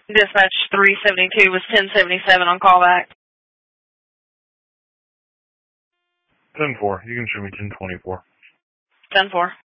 Dispatch 372 was 1077 on callback. 10-4. You can show me 1024. 10-4.